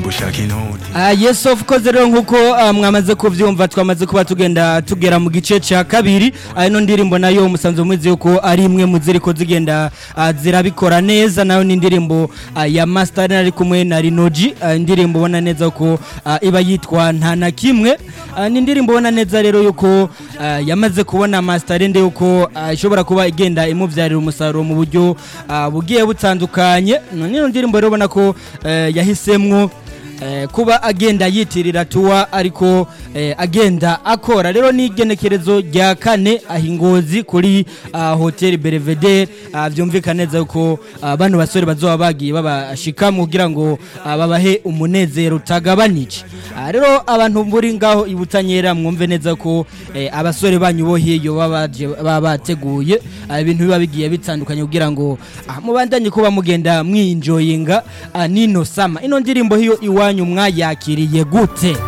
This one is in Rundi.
gushaka inoti. Yes of course rero nkuko mwamaze kuvyumva twamaze kuba tugera mu gice ca kabiri ino ndirimbo nayo musanzwe muzi yuko ari imwe mu ziriko zigenda zirabikora neza nayo ni indirimbo ya Master ari kumwe na Rinoji indirimbo ubona neza ko iba yitwa nta na kimwe ni indirimbo ubona neza rero yuko yamaze kubona Master ende yuko ishobora kuba igenda imuvyarira umusaruro mu buryo bugiye butandukanye nino ndirimbo rero ubona ko yahisemwo kuba agenda yitirira tuwa ariko agenda akora rero ni igenekerezo rya kane ahingozi kuri Hotel Belvedere vyumvikana neza uko bano basore bazoba bagiye babashika mu kugira ngo babahe umunezero utagabanije rero abantu muri ngaho ibutanyera mwumve neza ko abasore banyu bo hiyo babateguye ibintu biba bigiye bitandukanye kugira ngo mubandanye kuba mugenda mwinjoyinga nino sama ino ndirimbo hiyo iwanyu mwayakiriye gute?